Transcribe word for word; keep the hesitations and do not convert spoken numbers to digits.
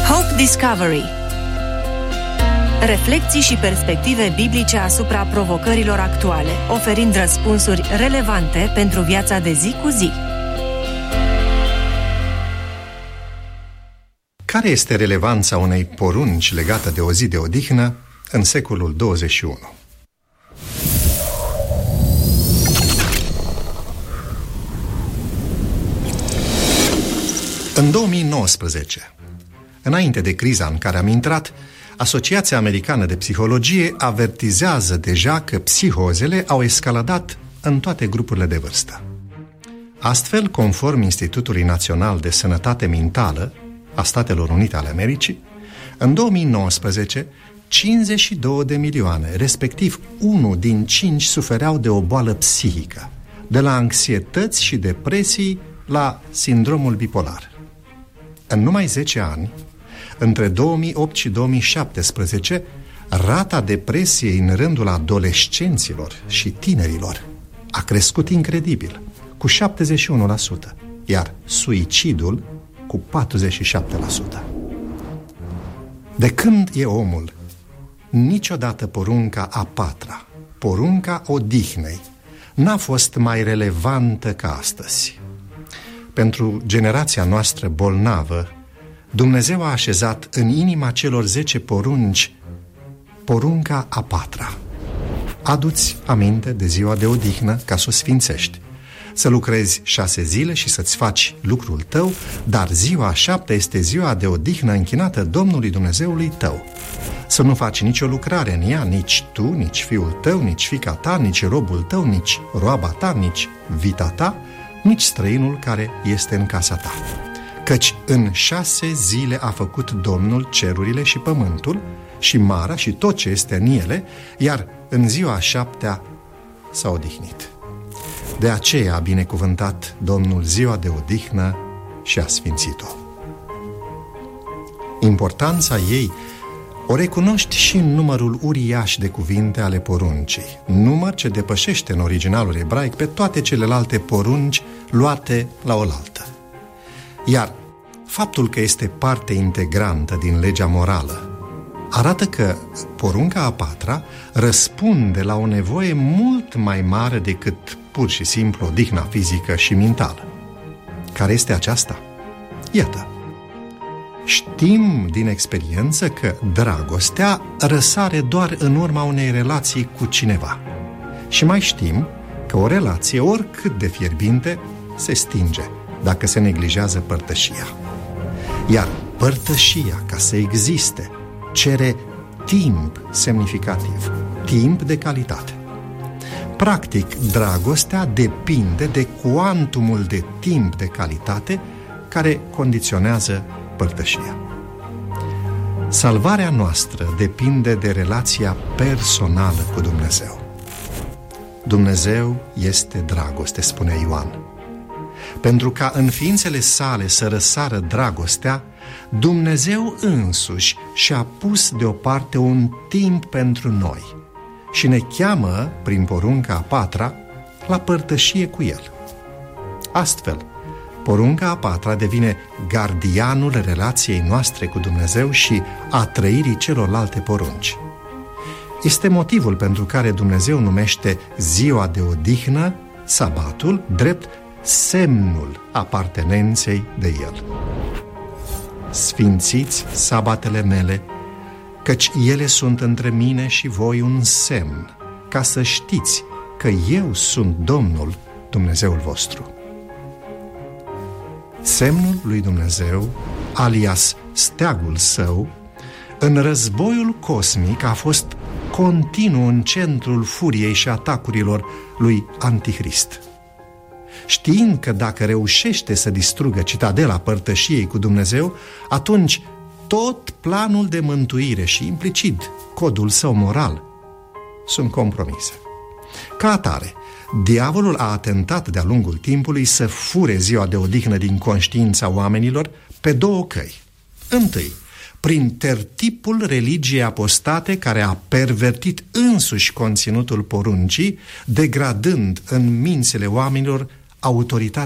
Hope Discovery. Reflecții și perspective biblice asupra provocărilor actuale, oferind răspunsuri relevante pentru viața de zi cu zi. Care este relevanța unei porunci legată de o zi de odihnă în secolul douăzeci și unu? În două mii nouăsprezece, înainte de criza în care am intrat, Asociația Americană de Psihologie avertizează deja că psihozele au escaladat în toate grupurile de vârstă. Astfel, conform Institutului Național de Sănătate Mentală a Statelor Unite ale Americii, în două mii nouăsprezece, cincizeci și două de milioane, respectiv unul din cinci, sufereau de o boală psihică, de la anxietăți și depresii la sindromul bipolar. În numai zece ani, între două mii opt și două mii șaptesprezece, rata depresiei în rândul adolescenților și tinerilor a crescut incredibil, cu șaptezeci și unu la sută, iar suicidul cu patruzeci și șapte la sută. De când e omul, niciodată porunca a patra, porunca odihnei, n-a fost mai relevantă ca astăzi. Pentru generația noastră bolnavă, Dumnezeu a așezat în inima celor zece porunci porunca a patra. Adu-ți aminte de ziua de odihnă ca să o sfințești, să lucrezi șase zile și să-ți faci lucrul tău, dar ziua a șaptea este ziua de odihnă închinată Domnului Dumnezeului tău. Să nu faci nicio lucrare în ea, nici tu, nici fiul tău, nici fiica ta, nici robul tău, nici roaba ta, nici vita ta, nici străinul care este în casa ta. Căci în șase zile a făcut Domnul cerurile și pământul și marea și tot ce este în ele, iar în ziua a șaptea s-a odihnit. De aceea a binecuvântat Domnul ziua de odihnă și a sfințit-o. Importanța ei o recunoști și în numărul uriaș de cuvinte ale poruncii, număr ce depășește în originalul ebraic pe toate celelalte porunci luate la oaltă. Iar faptul că este parte integrantă din legea morală arată că porunca a patra răspunde la o nevoie mult mai mare decât pur și simplu odihna fizică și mentală. Care este aceasta? Iată, știm din experiență că dragostea răsare doar în urma unei relații cu cineva. Și mai știm că o relație, oricât de fierbinte, se stinge dacă se neglijează părtășia. Iar părtășia, ca să existe, cere timp semnificativ, timp de calitate. Practic, dragostea depinde de cuantumul de timp de calitate care condiționează părtășia. Salvarea noastră depinde de relația personală cu Dumnezeu. Dumnezeu este dragoste, spune Ioan. Pentru ca în ființele sale să răsară dragostea, Dumnezeu însuși și-a pus deoparte un timp pentru noi și ne cheamă, prin porunca a patra, la părtășie cu El. Astfel, porunca a patra devine gardianul relației noastre cu Dumnezeu și a trăirii celorlalte porunci. Este motivul pentru care Dumnezeu numește ziua de odihnă, sabatul, drept semnul apartenenței de El. Sfințiți sabatele mele, căci ele sunt între mine și voi un semn, ca să știți că eu sunt Domnul, Dumnezeul vostru. Semnul lui Dumnezeu, alias steagul său, în războiul cosmic a fost continuu în centrul furiei și atacurilor lui Antichrist. Știind că dacă reușește să distrugă citadela părtășiei cu Dumnezeu, atunci tot planul de mântuire și implicit codul său moral sunt compromise. Ca atare, diavolul a atentat de-a lungul timpului să fure ziua de odihnă din conștiința oamenilor pe două căi. Întâi, prin tertipul religiei apostate care a pervertit însuși conținutul poruncii, degradând în mințile oamenilor autoritatea